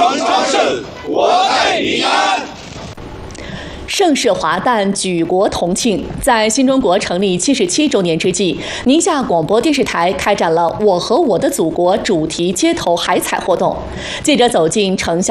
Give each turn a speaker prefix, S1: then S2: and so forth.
S1: 庄昌盛，国泰民安。
S2: 盛世华诞，举国同庆。在新中国成立77周年之际，宁夏广播电视台开展了"我和我的祖国"主题街头海采活动。记者走进城乡